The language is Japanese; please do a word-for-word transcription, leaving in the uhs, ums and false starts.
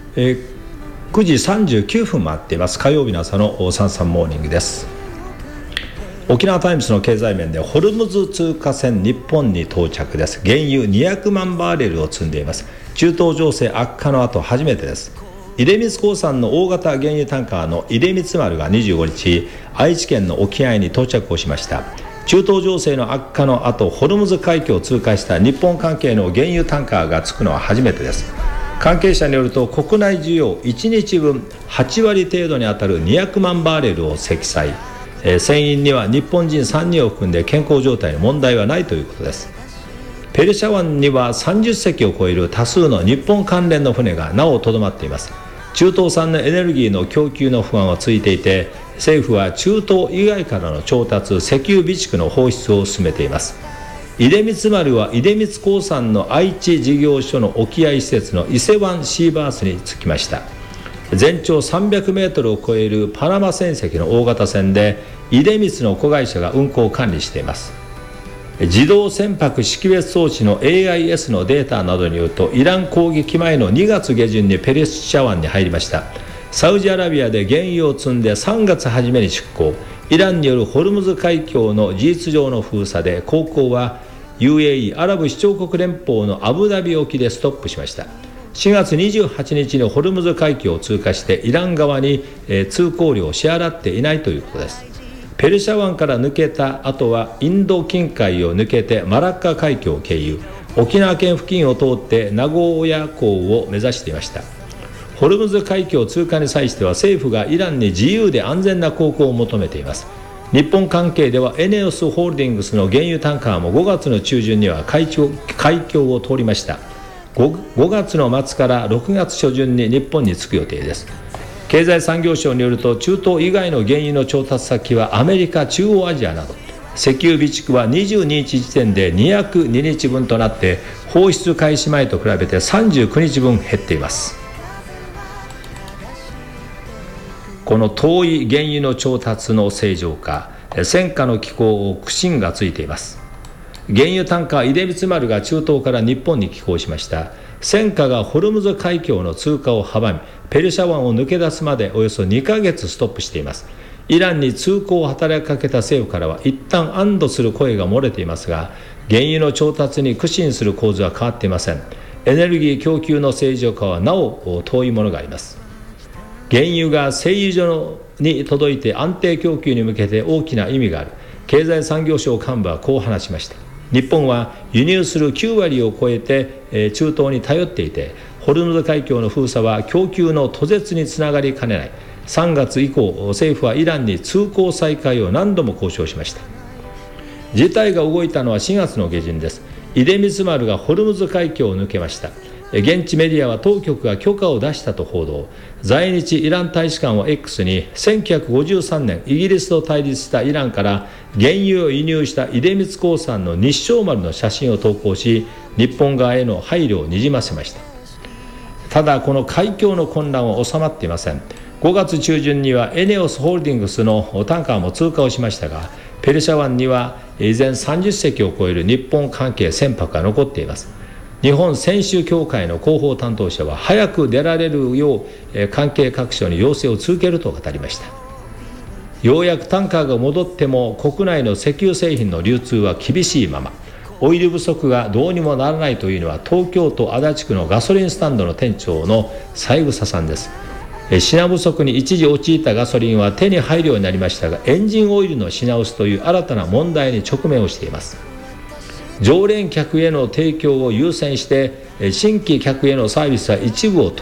えー、くじさんじゅうきゅうふん回っています。火曜日の朝のサンサンモーニングです。沖縄タイムズの経済面でホルムズ通過船日本に到着です。原油にひゃくまんバーレルを積んでいます。中東情勢悪化の後初めてです。出光興産の大型原油タンカーの出光丸がにじゅうごにち愛知県の沖合に到着をしました。中東情勢の悪化の後ホルムズ海峡を通過した日本関係の原油タンカーが着くのは初めてです。関係者によると国内需要いちにちぶんはちわり程度に当たるにひゃくまんバーレルを積載、えー、船員には日本人さんにんを含んで健康状態に問題はないということです。ペルシャ湾にはさんじゅっせきを超える多数の日本関連の船がなおとどまっています。中東産のエネルギーの供給の不安は続いていて、政府は中東以外からの調達石油備蓄の放出を進めています。出光丸は出光興産の愛知事業所の沖合施設の伊勢湾シーバースに着きました。全長さんびゃくメートルを超えるパナマ船籍の大型船で出光の子会社が運航を管理しています。自動船舶識別装置の エーアイエス のデータなどによると、イラン攻撃前のにがつげじゅんにペルシャ湾に入りました。サウジアラビアで原油を積んでさんがつ初めに出港。イランによるホルムズ海峡の事実上の封鎖で航行は ユーエーイー アラブ首長国連邦のアブダビ沖でストップしました。しがつにじゅうはちにちにホルムズ海峡を通過してイラン側に通行料を支払っていないということです。ペルシャ湾から抜けた後はインド近海を抜けてマラッカ海峡を経由、沖縄県付近を通って名古屋港を目指していました。ホルムズ海峡通過に際しては政府がイランに自由で安全な航行を求めています。日本関係ではエネオスホールディングスの原油タンカーもごがつの中旬には海峡、海峡を通りました。 5, 5月の末からろくがつ初旬に日本に着く予定です。経済産業省によると、中東以外の原油の調達先はアメリカ、中央アジアなど、石油備蓄はにじゅうににち時点でにひゃくににちぶんとなって、放出開始前と比べてさんじゅうくにちぶん減っています。この遠い原油の調達の正常化、戦火の機構を苦心がついています。原油タンカー出光丸が中東から日本に寄港しました。戦火がホルムズ海峡の通過を阻み、ペルシャ湾を抜け出すまでおよそにかげつストップしています。イランに通行を働きかけた政府からは一旦安堵する声が漏れていますが、原油の調達に苦心する構図は変わっていません。エネルギー供給の正常化はなお遠いものがあります。原油が製油所に届いて安定供給に向けて大きな意味がある。経済産業省幹部はこう話しました。日本は輸入するきゅうわりを超えて中東に頼っていて、ホルムズ海峡の封鎖は供給の途絶につながりかねない。さんがつ以降、政府はイランに通行再開を何度も交渉しました。事態が動いたのはしがつの下旬です。出光丸がホルムズ海峡を抜けました。現地メディアは当局が許可を出したと報道。在日イラン大使館は X にせんきゅうひゃくごじゅうさんねんイギリスと対立したイランから原油を輸入した出光興産の日照丸の写真を投稿し、日本側への配慮をにじませました。ただこの海峡の混乱は収まっていません。ごがつちゅうじゅんにはエネオスホールディングスのタンカーも通過をしましたが、ペルシャ湾には依然さんじゅっせきを超える日本関係船舶が残っています。日本船主協会の広報担当者は早く出られるよう関係各所に要請を続けると語りました。ようやくタンカーが戻っても国内の石油製品の流通は厳しいまま、オイル不足がどうにもならないというのは東京都足立区のガソリンスタンドの店長の三枝さんです。品不足に一時陥ったガソリンは手に入るようになりましたが、エンジンオイルの品薄という新たな問題に直面をしています。常連客への提供を優先して新規客へのサービスは一部を